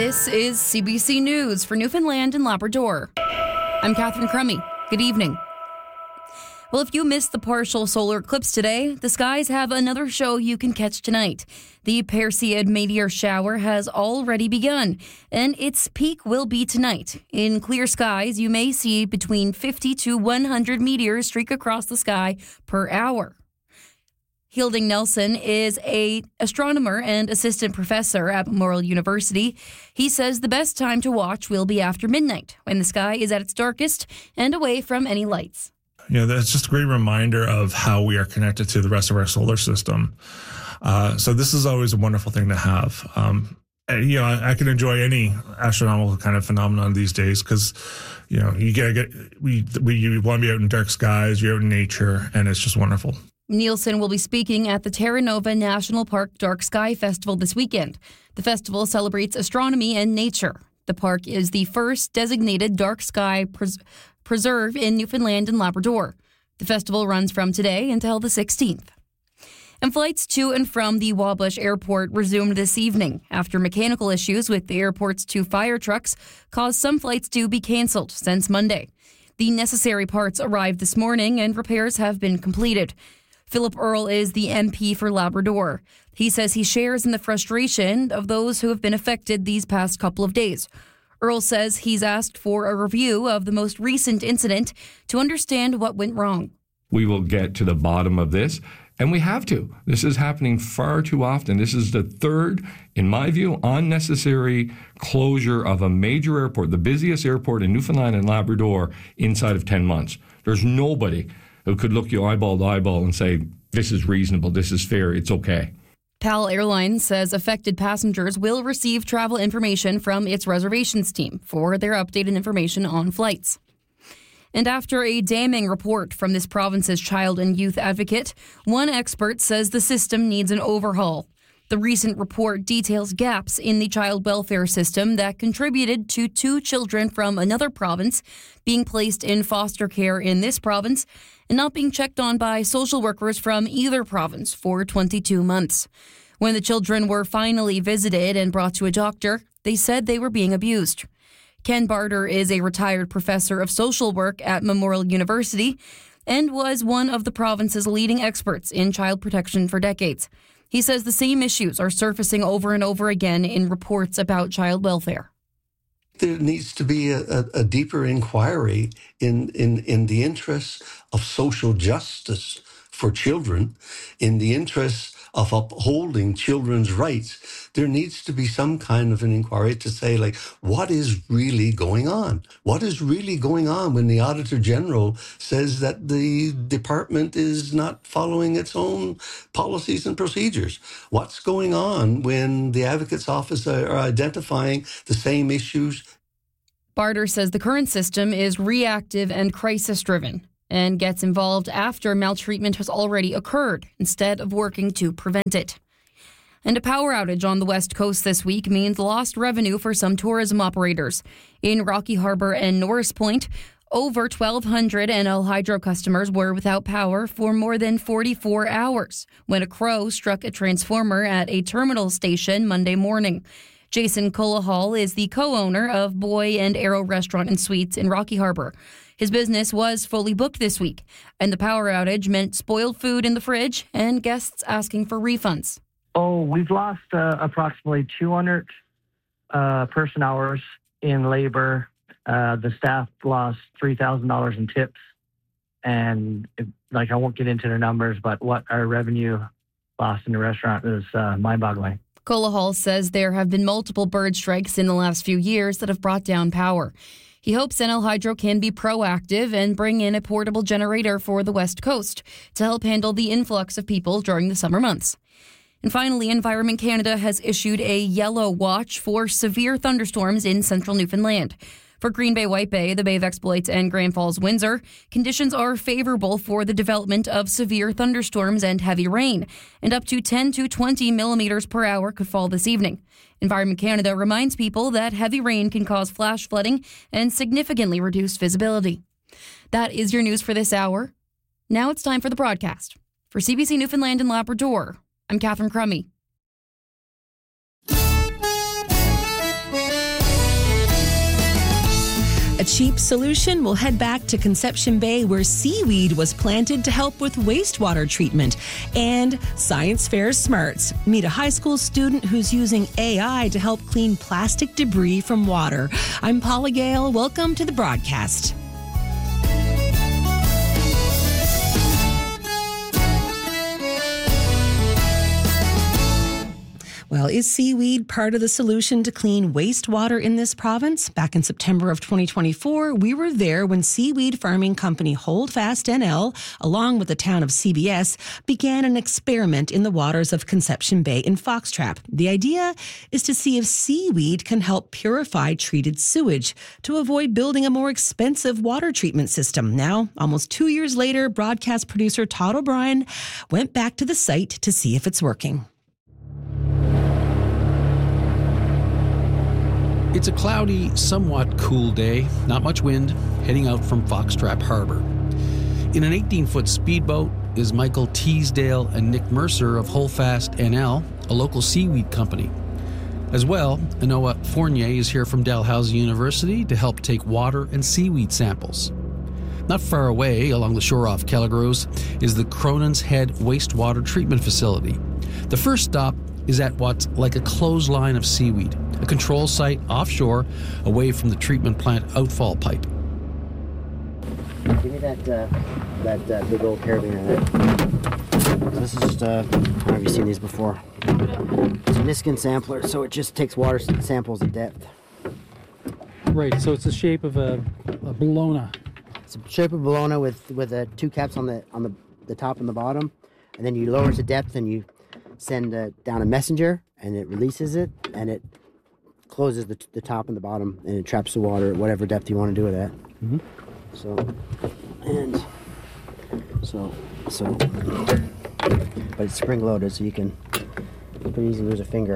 This is CBC News for Newfoundland and Labrador. I'm Catherine Crummy. Good evening. Well, if you missed the partial solar eclipse today, the skies have another show you can catch tonight. The Perseid meteor shower has already begun, and its peak will be tonight. In clear skies, you may see between 50 to 100 meteors streak across the sky per hour. Hilding Nelson is an astronomer and assistant professor at Memorial University. He says the best time to watch will be after midnight, when the sky is at its darkest and away from any lights. That's just a great reminder of how we are connected to the rest of our solar system. So this is always a wonderful thing to have. I can enjoy any astronomical kind of phenomenon these days because, you want to be out in dark skies, you're out in nature, and it's just wonderful. Nielsen will be speaking at the Terra Nova National Park Dark Sky Festival this weekend. The festival celebrates astronomy and nature. The park is the first designated dark sky preserve in Newfoundland and Labrador. The festival runs from today until the 16th. And flights to and from the Wabush Airport resumed this evening after mechanical issues with the airport's two fire trucks caused some flights to be canceled since Monday. The necessary parts arrived this morning and repairs have been completed. Philip Earle is the MP for Labrador. He says he shares in the frustration of those who have been affected these past couple of days. Earle says he's asked for a review of the most recent incident to understand what went wrong. We will get to the bottom of this, and we have to. This is happening far too often. This is the third, in my view, unnecessary closure of a major airport, the busiest airport in Newfoundland and Labrador, inside of 10 months. There's nobody who could look you eyeball to eyeball and say, this is reasonable, this is fair, it's okay. PAL Airlines says affected passengers will receive travel information from its reservations team for their updated information on flights. And after a damning report from this province's child and youth advocate, one expert says the system needs an overhaul. The recent report details gaps in the child welfare system that contributed to 2 children from another province being placed in foster care in this province and not being checked on by social workers from either province for 22 months. When the children were finally visited and brought to a doctor, they said they were being abused. Ken Barter is a retired professor of social work at Memorial University and was one of the province's leading experts in child protection for decades. He says the same issues are surfacing over and over again in reports about child welfare. There needs to be a deeper inquiry in the interests of social justice for children, in the interests of upholding children's rights. There needs to be some kind of an inquiry to say, what is really going on? What is really going on when the Auditor General says that the department is not following its own policies and procedures? What's going on when the Advocate's Office are identifying the same issues? Barter says the current system is reactive and crisis-driven and gets involved after maltreatment has already occurred instead of working to prevent it. And a power outage on the West Coast this week means lost revenue for some tourism operators. In Rocky Harbour and Norris Point, over 1,200 NL Hydro customers were without power for more than 44 hours when a crow struck a transformer at a terminal station Monday morning. Jason Colahall is the co-owner of Boy and Arrow Restaurant and Suites in Rocky Harbour. His business was fully booked this week, and the power outage meant spoiled food in the fridge and guests asking for refunds. We've lost approximately 200 person hours in labor. The staff lost $3,000 in tips. And I won't get into the numbers, but what our revenue lost in the restaurant is mind-boggling. Colahall says there have been multiple bird strikes in the last few years that have brought down power. He hopes NL Hydro can be proactive and bring in a portable generator for the West Coast to help handle the influx of people during the summer months. And finally, Environment Canada has issued a yellow watch for severe thunderstorms in central Newfoundland. For Green Bay, White Bay, the Bay of Exploits, and Grand Falls, Windsor, conditions are favorable for the development of severe thunderstorms and heavy rain, and up to 10 to 20 millimeters per hour could fall this evening. Environment Canada reminds people that heavy rain can cause flash flooding and significantly reduce visibility. That is your news for this hour. Now it's time for the broadcast. For CBC Newfoundland and Labrador, I'm Catherine Crummy. A cheap solution? We'll head back to Conception Bay, where seaweed was planted to help with wastewater treatment. And Science Fair Smarts. Meet a high school student who's using AI to help clean plastic debris from water. I'm Paula Gale. Welcome to the broadcast. Well, is seaweed part of the solution to clean wastewater in this province? Back in September of 2024, we were there when seaweed farming company Holdfast NL, along with the town of CBS, began an experiment in the waters of Conception Bay in Foxtrap. The idea is to see if seaweed can help purify treated sewage to avoid building a more expensive water treatment system. Now, almost 2 years later, broadcast producer Todd O'Brien went back to the site to see if it's working. It's a cloudy, somewhat cool day, not much wind, heading out from Foxtrap Harbor. In an 18-foot speedboat is Michael Teasdale and Nick Mercer of Holdfast NL, a local seaweed company. As well, Anoa Fournier is here from Dalhousie University to help take water and seaweed samples. Not far away, along the shore off Kelligrews, is the Cronin's Head Wastewater Treatment Facility. The first stop is at what's like a clothesline of seaweed, a control site offshore away from the treatment plant outfall pipe. Give me that big old carabiner there. So this is just have you seen these before? It's a Niskin sampler, so it just takes water samples at depth. Right, so it's the shape of a Bologna. It's the shape of a Bologna with two caps on the top and the bottom, and then you lower it to depth and you send down a messenger, and it releases it, and it closes the top and the bottom, and it traps the water at whatever depth you want to do it at. Mm-hmm. But it's spring loaded, so you can pretty easily lose a finger.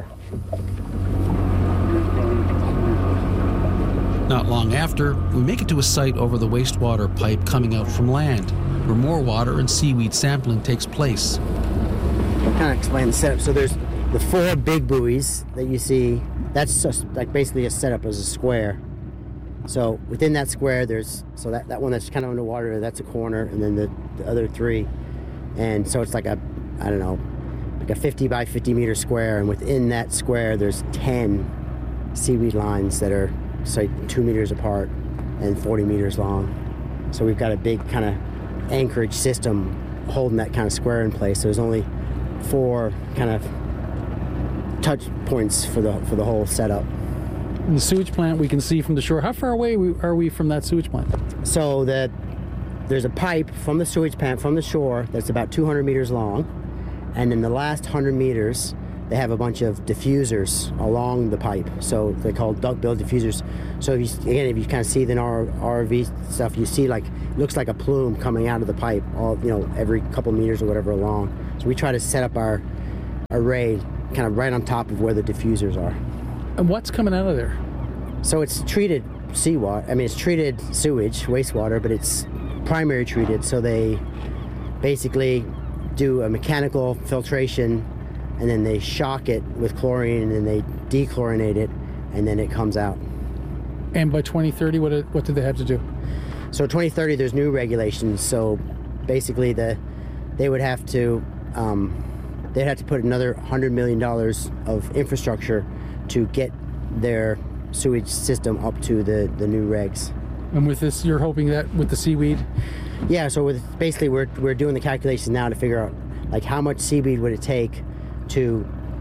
Not long after, we make it to a site over the wastewater pipe coming out from land, where more water and seaweed sampling takes place. I'll kind of explain the setup. So there's the 4 big buoys that you see. That's just like basically a setup as a square. So within that square, there's that one that's kind of underwater, that's a corner, and then the other 3. And so it's like a 50 by 50 meter square, and within that square, there's 10 seaweed lines that are, say, 2 meters apart and 40 meters long. So we've got a big kind of anchorage system holding that kind of square in place. So there's only 4 kind of touch points for the whole setup. And the sewage plant we can see from the shore. How far away are we from that sewage plant? So there's a pipe from the sewage plant from the shore that's about 200 meters long, and in the last 100 meters they have a bunch of diffusers along the pipe. So they're called duckbill diffusers. So if you kind of see the ROV stuff, you see looks like a plume coming out of the pipe, every couple meters or whatever along. So we try to set up our array kind of right on top of where the diffusers are. And what's coming out of there? So it's treated seawater. I mean, it's treated sewage, wastewater, but it's primary treated. So they basically do a mechanical filtration, and then they shock it with chlorine, and then they dechlorinate it, and then it comes out. And by 2030, what do they have to do? So 2030, there's new regulations. So basically, they would have to they'd have to put another $100 million of infrastructure to get their sewage system up to the new regs. And with this, you're hoping that with the seaweed? Yeah. So basically, we're doing the calculations now to figure out how much seaweed would it take to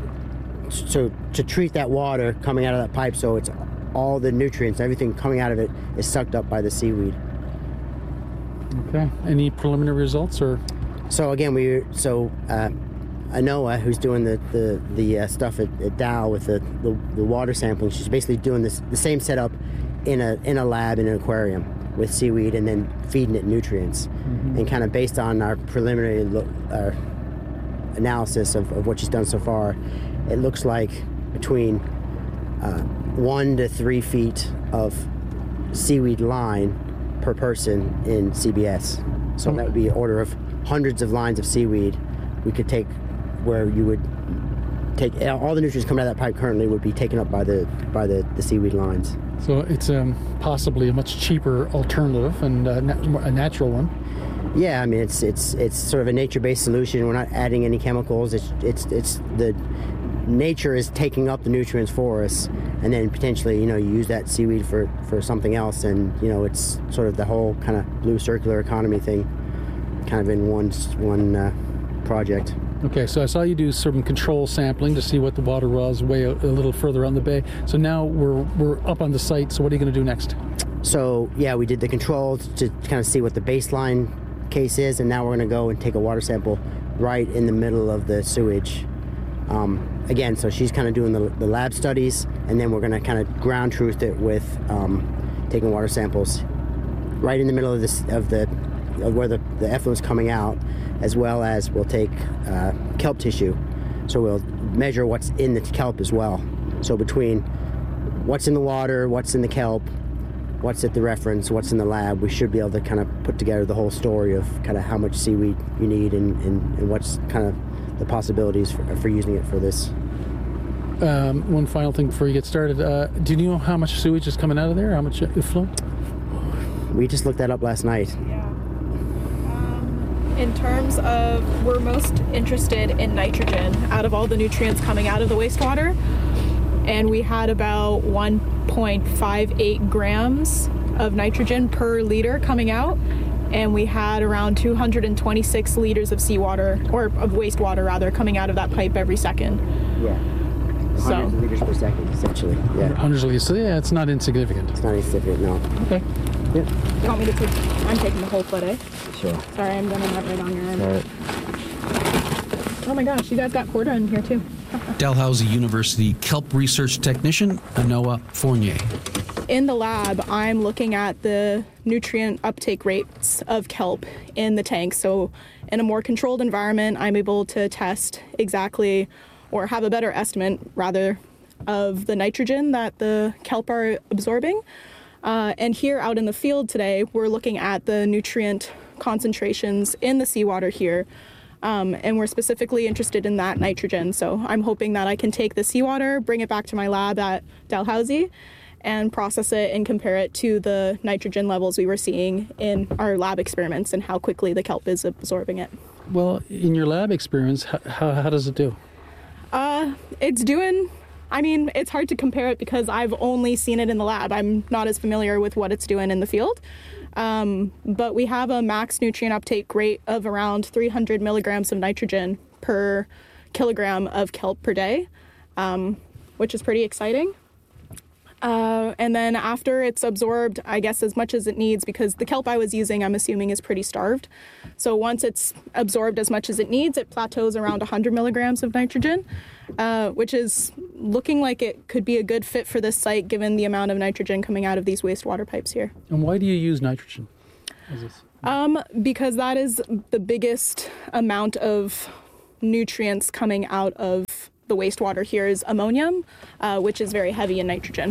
treat that water coming out of that pipe, so it's all the nutrients, everything coming out of it is sucked up by the seaweed. Okay. Any preliminary results or? So again, Anoa, who's doing the stuff at Dow with the water sampling, she's basically doing the same setup in a lab in an aquarium with seaweed, and then feeding it nutrients. Mm-hmm. And kind of based on our preliminary analysis of what she's done so far, it looks like between 1 to 3 feet of seaweed line per person in CBS. So that would be an order of hundreds of lines of seaweed we could take, where you would take all the nutrients coming out of that pipe currently would be taken up by the seaweed lines. So it's possibly a much cheaper alternative and a natural one. Yeah, I mean it's sort of a nature-based solution. We're not adding any chemicals. It's the nature is taking up the nutrients for us, and then potentially you use that seaweed for something else, and it's sort of the whole kind of blue circular economy thing, kind of in one project. Okay, so I saw you do some control sampling to see what the water was way out a little further on the bay. So now we're up on the site. So what are you going to do next? So yeah, we did the controls to kind of see what the baseline case is, and now we're going to go and take a water sample right in the middle of the sewage. Again, so she's kind of doing the lab studies, and then we're going to kind of ground truth it with taking water samples right in the middle of where the effluent's coming out, as well as we'll take kelp tissue. So we'll measure what's in the kelp as well. So between what's in the water, what's in the kelp, what's at the reference, what's in the lab, we should be able to kind of put together the whole story of kind of how much seaweed you need and what's kind of the possibilities for using it for this. One final thing before you get started. Do you know how much sewage is coming out of there? How much effluent? We just looked that up last night. Yeah. In terms of, we're most interested in nitrogen out of all the nutrients coming out of the wastewater. And we had about 1.58 grams of nitrogen per liter coming out. And we had around 226 liters of seawater, or of wastewater rather, coming out of that pipe every second. Yeah. Hundreds of liters per second, essentially. Yeah. Hundreds of liters. So yeah, it's not insignificant. It's not insignificant, no. Okay. Yeah. You want me to take? I'm taking the whole foot, eh? Sure. Sorry, I'm gonna have right on your end. All right. Oh my gosh, you guys got quarter in here too. Dalhousie University kelp research technician Anoa Fournier. In the lab, I'm looking at the nutrient uptake rates of kelp in the tank. So in a more controlled environment, I'm able to test exactly, or have a better estimate rather, of the nitrogen that the kelp are absorbing. And here out in the field today, we're looking at the nutrient concentrations in the seawater here. And we're specifically interested in that nitrogen. So I'm hoping that I can take the seawater, bring it back to my lab at Dalhousie, and process it and compare it to the nitrogen levels we were seeing in our lab experiments and how quickly the kelp is absorbing it. Well, in your lab experiments, how does it do? It's doing, I mean, it's hard to compare it because I've only seen it in the lab. I'm not as familiar with what it's doing in the field. But we have a max nutrient uptake rate of around 300 milligrams of nitrogen per kilogram of kelp per day, which is pretty exciting. And then after it's absorbed, I guess as much as it needs, because the kelp I was using, I'm assuming, is pretty starved. So once it's absorbed as much as it needs, it plateaus around 100 milligrams of nitrogen, which is looking like it could be a good fit for this site given the amount of nitrogen coming out of these wastewater pipes here. And why do you use nitrogen? Because that is the biggest amount of nutrients coming out of the wastewater here is ammonium, which is very heavy in nitrogen.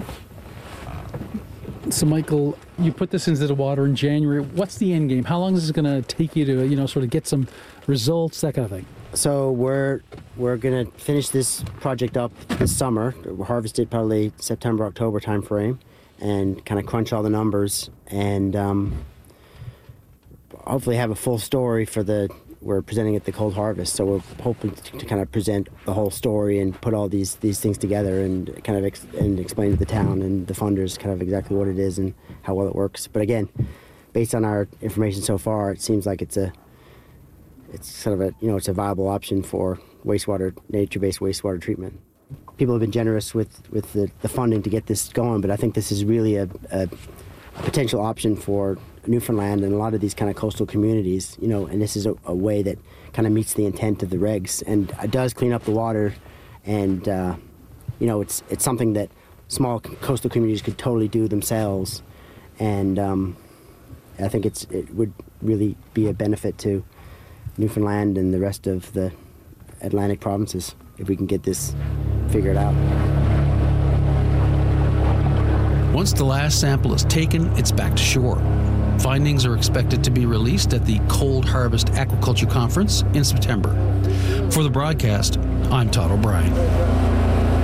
So, Michael, you put this into the water in January. What's the end game? How long is it going to take you to, sort of get some results, that kind of thing? So we're going to finish this project up this summer. We'll harvest it probably September, October time frame, and kind of crunch all the numbers, and hopefully have a full story we're presenting at the Cold Harvest, so we're hoping to kind of present the whole story and put all these things together and kind of and explain to the town and the funders kind of exactly what it is and how well it works. But again, based on our information so far, it seems like it's sort of it's a viable option for nature-based wastewater treatment. People have been generous with the funding to get this going, but I think this is really a potential option for Newfoundland and a lot of these kind of coastal communities, and this is a way that kind of meets the intent of the regs, and it does clean up the water, and it's something that small coastal communities could totally do themselves, and I think it would really be a benefit to Newfoundland and the rest of the Atlantic provinces if we can get this figured out. Once the last sample is taken, it's back to shore. Findings are expected to be released at the Cold Harvest Aquaculture Conference in September. For the broadcast, I'm Todd O'Brien.